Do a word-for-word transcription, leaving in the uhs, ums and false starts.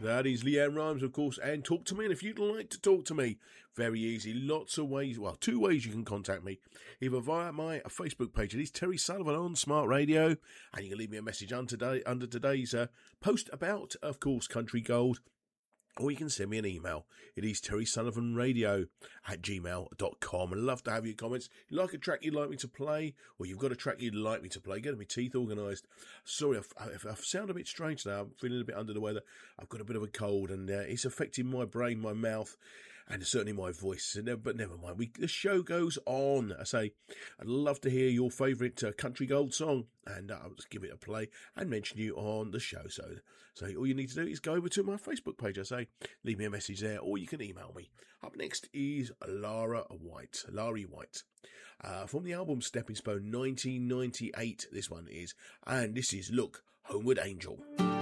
That is Leanne Rhymes, of course, and talk to me. And if you'd like to talk to me, very easy. Lots of ways. Well, two ways you can contact me. Either via my Facebook page. It is Terry Sullivan on Smart Radio. And you can leave me a message under, today, under today's uh, post about, of course, Country Gold. Or you can send me an email. It is Terry Sullivan Radio at gmail dot com. I'd love to have your comments. If you like a track you'd like me to play, or you've got a track you'd like me to play, get my teeth organised. Sorry, if I, I sound a bit strange now. I'm feeling a bit under the weather. I've got a bit of a cold, and uh, it's affecting my brain, my mouth, and certainly my voice. But never mind. We, the show goes on. I say, I'd love to hear your favourite uh, Country Gold song, and uh, I'll just give it a play and mention you on the show. So, so all you need to do is go over to my Facebook page. I say, leave me a message there, or you can email me. Up next is Lara White, Larry White, uh, from the album Stepping Stone nineteen ninety-eight. This one is, and this is Look, Homeward Angel.